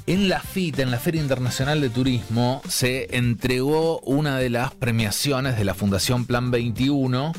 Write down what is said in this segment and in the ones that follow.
En la FIT, en la Feria Internacional de Turismo, se entregó una de las premiaciones de la Fundación Plan 21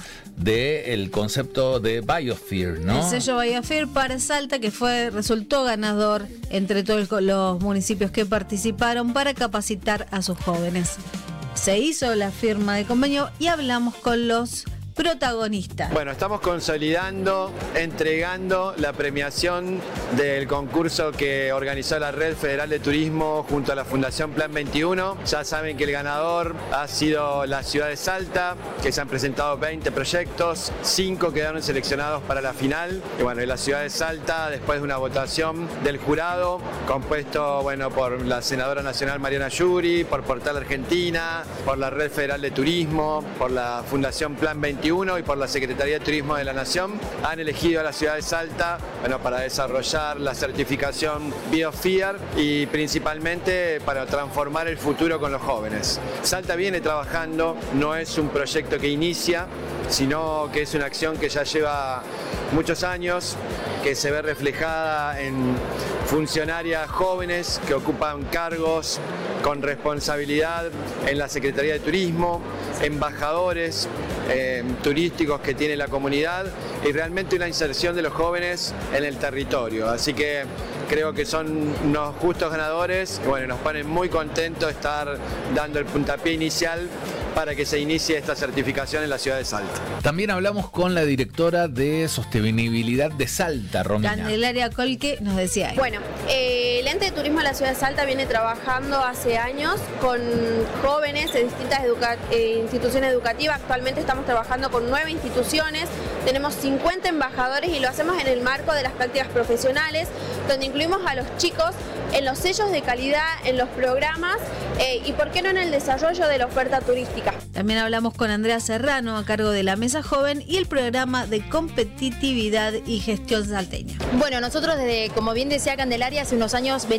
del concepto de Biosphere, ¿no? El sello Biosphere para Salta, que resultó ganador entre todos los municipios que participaron para capacitar a sus jóvenes. Se hizo la firma de convenio y hablamos con los protagonistas. Bueno, estamos consolidando, entregando la premiación del concurso que organizó la Red Federal de Turismo junto a la Fundación Plan 21. Ya saben que el ganador ha sido la ciudad de Salta, que se han presentado 20 proyectos, 5 quedaron seleccionados para la final. Y bueno, en la ciudad de Salta, después de una votación del jurado, compuesto por la senadora nacional Mariana Yuri, por Portal Argentina, por la Red Federal de Turismo, por la Fundación Plan 21 y por la Secretaría de Turismo de la Nación, han elegido a la ciudad de Salta para desarrollar la certificación Biosphere y principalmente para transformar el futuro con los jóvenes. Salta viene trabajando, no es un proyecto que inicia, sino que es una acción que ya lleva muchos años, que se ve reflejada en funcionarias jóvenes que ocupan cargos con responsabilidad en la Secretaría de Turismo, embajadores turísticos que tiene la comunidad y realmente una inserción de los jóvenes en el territorio. Así que creo que son unos justos ganadores y nos ponen muy contentos estar dando el puntapié inicial para que se inicie esta certificación en la ciudad de Salta. También hablamos con la directora de Sostenibilidad de Salta, Romina. Candelaria Colque nos decía. Bueno, el ente de turismo de la ciudad de Salta viene trabajando hace años con jóvenes en distintas instituciones educativas. Actualmente estamos trabajando con 9 instituciones, tenemos 50 embajadores y lo hacemos en el marco de las prácticas profesionales, donde incluimos a los chicos en los sellos de calidad, en los programas y por qué no en el desarrollo de la oferta turística. También hablamos con Andrea Serrano a cargo de la Mesa Joven y el programa de competitividad y gestión salteña. Bueno, nosotros desde, como bien decía Candelaria, hace unos años